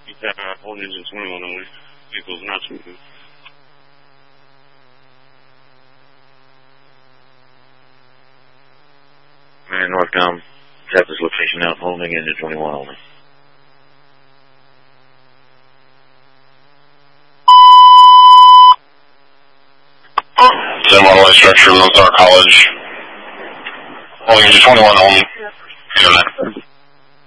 Holding engine 21 only. Vehicle's not moving. And Northcom, set this location out, holding engine 21 only. Zen Model A structure, Lone Star College. Holding engine 21 only.